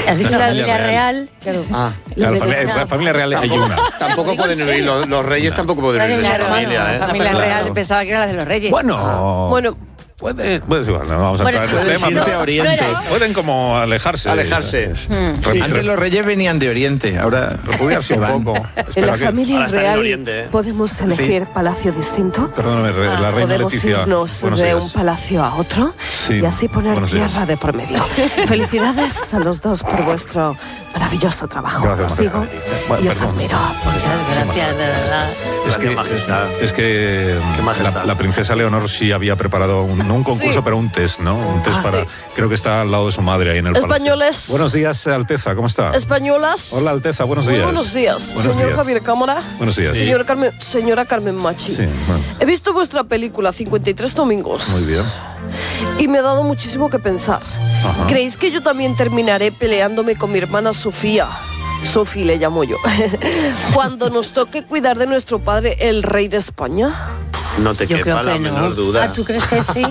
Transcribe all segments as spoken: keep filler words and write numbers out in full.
Has dicho la familia real. real. Claro. Ah, la familia, la familia real hay una. Tampoco pueden huir, los, los reyes tampoco pueden huir de su familia, ¿eh? La familia real pensaba que era la de los reyes. Bueno. Bueno. Puede, puede igual, no vamos a bueno, entrar en este tema. Irte a Oriente. No, pueden como alejarse. Alejarse. Hmm. Sí. Antes los reyes venían de Oriente, ahora refugiarse un poco. En la familia real Oriente, ¿eh? podemos elegir sí. palacio distinto. Perdóname, ah, la reina podemos Leticia. irnos de días. un palacio a otro sí. y así poner Buenos tierra días. de por medio. Felicidades a los dos por vuestro maravilloso trabajo. Gracias, os sigo bueno, y os perdón. admiro. Muchas gracias, de verdad. Es que, majestad. es que la, la princesa Leonor sí había preparado un, no un concurso, sí. pero un test, ¿no? Un test ah, para. Sí. Creo que está al lado de su madre ahí en el Españoles. palacio. Buenos días, Alteza, ¿cómo está? Españolas. Hola, Alteza, buenos días. Muy buenos días. Buenos Señor días. Javier Cámara. Buenos días. Sí. Señora, Carmen, señora Carmen Machi. Sí, bueno. He visto vuestra película cincuenta y tres domingos. Muy bien. Y me ha dado muchísimo que pensar. Ajá. ¿Creéis que yo también terminaré peleándome con mi hermana Sofía? Sofi le llamo yo. Cuando nos toque cuidar de nuestro padre, el rey de España. No te yo quepa la no. menor duda. ¿Ah, tú crees que sí?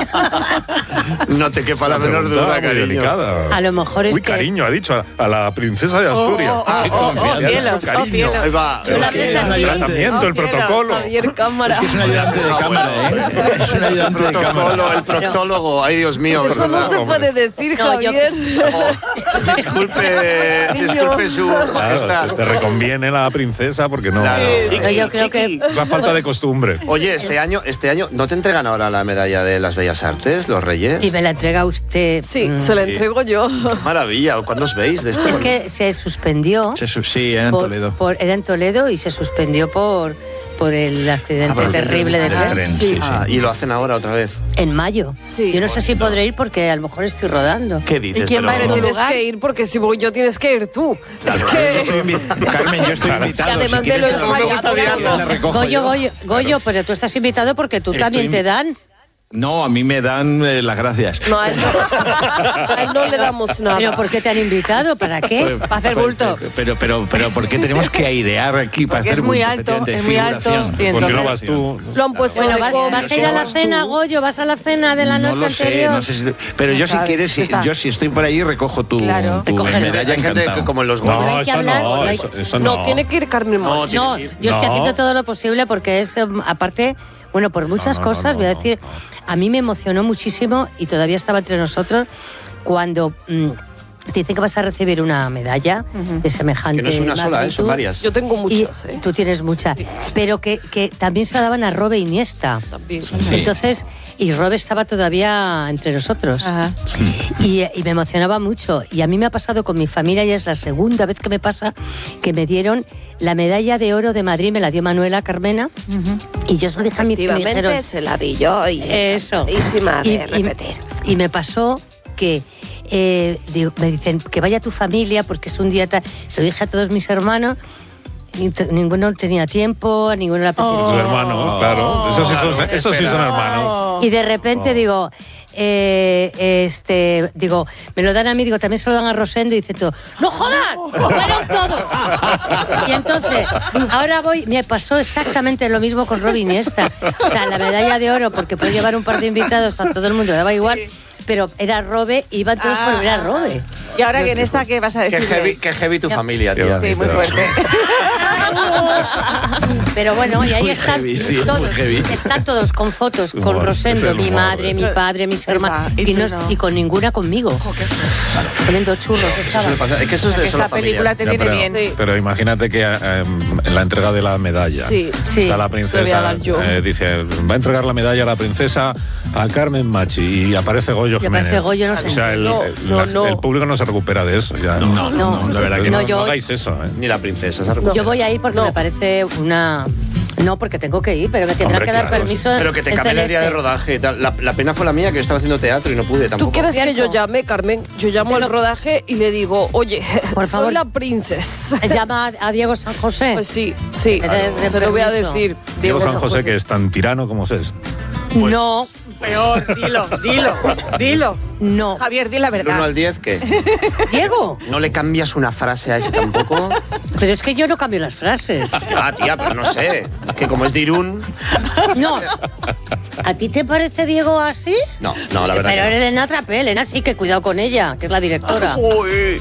No te quepa la menor duda, cariño. Delicada. A lo mejor es Uy, que... cariño, ha dicho a, a la princesa de Asturias. Oh, oh, oh, oh, oh, cielos, oh, cielos. Ahí va. Es que el tratamiento, oh, el protocolo. Javier Cámara. Es que es un ayudante de cámara, ¿eh? Es un ayudante de cámara. El proctólogo, ay Dios mío. Eso no se puede decir, no, Javier. Yo... Oh, disculpe, disculpe su majestad. Claro, te reconviene la princesa porque no. Claro. Sí. No, yo creo que la falta de costumbre. Oye, este año, este año, ¿no te entregan ahora la medalla de las Bellas Artes, los Reyes? Y me la entrega usted. Sí, mm. se la entrego yo. Maravilla. ¿Cuándo os veis de esto? Es que se suspendió. Se, sí, era en por, Toledo. Por, era en Toledo y se suspendió por, por el accidente ah, terrible del tren. tren. Sí, sí. Ah, y lo hacen ahora otra vez. En mayo. Sí. Yo no sé si podré ir porque a lo mejor estoy rodando. ¿Qué dices? ¿Y quién Pero... va a ir? Tienes que ir porque si voy yo tienes que ir tú. Claro, es que... yo invit... Carmen, yo estoy invitado. Y además si me lo he ensayado. Goyo, Goyo, Goyo, pero tú estás invitado porque tú Estoy también invi... te dan. No, a mí me dan eh, las gracias. No, a él no, a él no le damos nada. ¿Pero por qué te han invitado? ¿Para qué? Para hacer bulto. Pero, pero, pero, pero ¿por qué tenemos que airear aquí para Porque hacer es muy bulto? alto, es muy alto. Y ¿Por qué no entonces- vas tú? Lo han puesto Bueno, de vas, comer, vas a ir a la vas cena, tú. Goyo, vas a la cena de la no noche lo sé, anterior. no sé si... Pero No yo si sabes, quieres, si, está. yo si estoy por allí recojo tu, Claro. tu Recoge- medalla Hay gente encantado. que como en los No, hay que eso hablar, no, no hay- eso, eso no. No, tiene que ir Carmen No, Machi. No, tiene que ir. yo estoy No. haciendo todo lo posible porque es, eh, aparte, bueno, por muchas No, no, no, cosas, no, voy a no, decir, a mí me emocionó muchísimo y todavía estaba entre nosotros cuando mm, te dicen que vas a recibir una medalla uh-huh. de semejante Que no es una sola, ¿eh? magnitud. Son varias. Yo tengo muchas, Y ¿eh? tú tienes muchas, pero que, que también se la daban a Robe Iniesta. También. Sí. Entonces, y Robe estaba todavía entre nosotros. Ajá. Y, y me emocionaba mucho. Y a mí me ha pasado con mi familia y es la segunda vez que me pasa que me dieron la medalla de oro de Madrid, me la dio Manuela Carmena. Uh-huh. Y yo se lo dije a mi familia. Efectivamente, se la di yo y Eso. encantadísima de Y- repetir. Y, y me pasó que eh, digo, me dicen que vaya tu familia porque es un día tal. Se lo dije a todos mis hermanos. Y t- ninguno tenía tiempo, a ninguno le apetecía. Sus hermanos, claro. Esos sí son, esos sí son hermanos. Y de repente Oh. digo, eh, este, digo, me lo dan a mí, digo, también se lo dan a Rosendo y dice todo, ¡no jodas! ¡Fueron todos! Y entonces, ahora voy, me pasó exactamente lo mismo con Robe Iniesta. O sea, la medalla de oro, porque puede llevar un par de invitados, a todo el mundo le daba igual, pero era Robe, iban todos por ver a Robe. Y ahora que en esta, ¿qué vas a Qué decir? heavy, qué heavy tu familia, tío. Sí, muy fuerte. Pero bueno, y ahí Muy están heavy, sí, todos, muy heavy. están todos con fotos, con Humor, Rosendo, es el mi humor, madre, ¿eh? mi padre, mis hermanos, y y, tú no- no. y con ninguna conmigo. Comiendo churros Eso estaban. suele pasar. Es que eso es de Esta solo película familia. te Ya, viene pero, bien. Sí. pero imagínate que eh, en la entrega de la medalla, Sí, sí. está la Te voy a princesa, dar yo. eh, dice, va a entregar la medalla a la princesa a Carmen Machi y aparece Goyo Y Jiménez. aparece Goyo, no sé. O sea, el, No, el- no, la- no. el público no se recupera de eso. Ya. No, no, no, la verdad que no, no. no, yo- hagáis eso. ¿eh? Ni la princesa. se recupera. Yo voy a ir porque No. me parece una... No, porque tengo que ir, pero me tendrán Hombre, que dar claro. permiso. Pero que te en cambien el día de Celeste. rodaje y tal. La, la pena fue la mía, que yo estaba haciendo teatro y no pude tampoco. ¿Tú quieres que Cierto. yo llame, Carmen? Yo llamo al rodaje y le digo, oye, Por favor. soy la princesa. Llama a Diego San José. Pues sí, sí, Que te dé se lo voy a permiso. decir. Diego San José, que es tan tirano como es. No, Peor, dilo, dilo, dilo. no. Javier, di la Del uno verdad. al diez, ¿qué? Diego, ¿No le cambias una frase a ese tampoco? pero es que yo no cambio las frases. Ah, tía, pero no sé. Que como es de Irún... No. ¿A ti te parece Diego así? No, no, la verdad Pero que no. Elena Trapé, Elena sí, que cuidado con ella, que es la directora. Uy.